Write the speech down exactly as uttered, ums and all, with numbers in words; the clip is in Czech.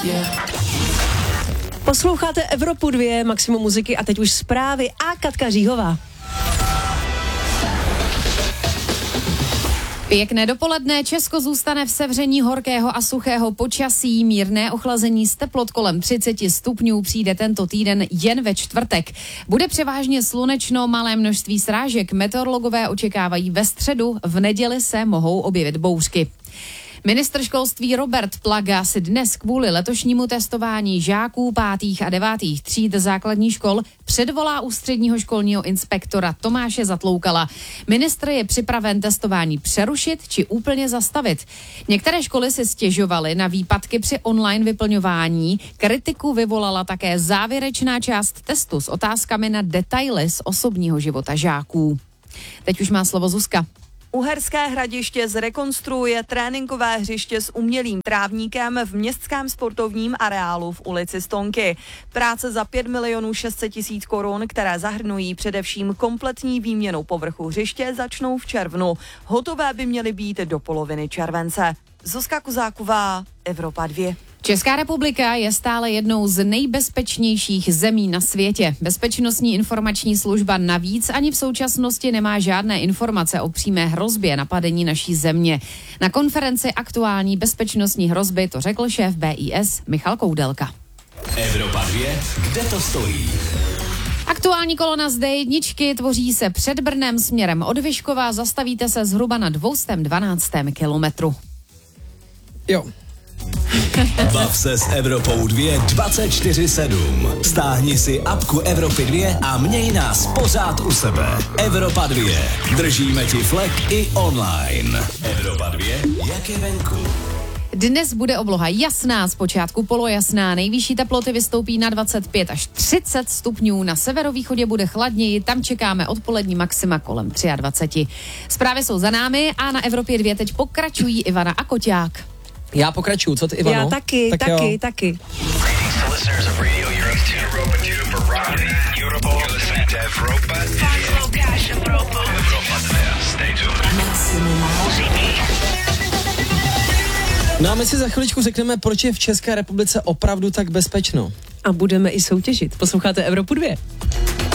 Yeah. Posloucháte Evropu dva, Maximum muziky a teď už zprávy a Katka Říhová. Pěkné dopoledne, Česko zůstane v sevření horkého a suchého počasí. Mírné ochlazení z teplot kolem třicet stupňů přijde tento týden jen ve čtvrtek. Bude převážně slunečno, malé množství srážek. Meteorologové očekávají ve středu, v neděli se mohou objevit bouřky. Ministr školství Robert Plaga si dnes kvůli letošnímu testování žáků pátých a devátých tříd základních škol předvolá ústředního školního inspektora Tomáše Zatloukala. Ministr je připraven testování přerušit či úplně zastavit. Některé školy si stěžovaly na výpadky při online vyplňování. Kritiku vyvolala také závěrečná část testu s otázkami na detaily z osobního života žáků. Teď už má slovo Zuzka. Uherské Hradiště zrekonstruuje tréninkové hřiště s umělým trávníkem v městském sportovním areálu v ulici Stonky. Práce za pět milionů šest set tisíc korun, které zahrnují především kompletní výměnu povrchu hřiště, začnou v červnu. Hotové by měly být do poloviny července. Zuzka Kuzáková, Evropa dva. Česká republika je stále jednou z nejbezpečnějších zemí na světě. Bezpečnostní informační služba navíc ani v současnosti nemá žádné informace o přímé hrozbě napadení naší země. Na konferenci aktuální bezpečnostní hrozby to řekl šéf B I S Michal Koudelka. Evropa dva, kde to stojí? Aktuální kolona z dé jedna tvoří se před Brnem směrem od Vyškova, zastavíte se zhruba na dvě stě dvanáct kilometru. Jo. Bav se s Evropou dva dvacet čtyři sedm. Stáhni si apku Evropy dva a měj nás pořád u sebe. Evropa dva. Držíme ti flek i online. Evropa dva, jak je venku. Dnes bude obloha jasná, zpočátku polojasná, nejvyšší teploty vystoupí na dvacet pět až třicet stupňů, na severovýchodě bude chladněji, tam čekáme odpolední maxima kolem dvacet tři. Zprávy jsou za námi a na Evropě dva teď pokračují Ivana a Koťák. Já pokračuju, co ty, Ivano? Já taky, tak taky, jo. taky. No a my si za chviličku řekneme, proč je v České republice opravdu tak bezpečno. A budeme i soutěžit. Posloucháte Evropu dva.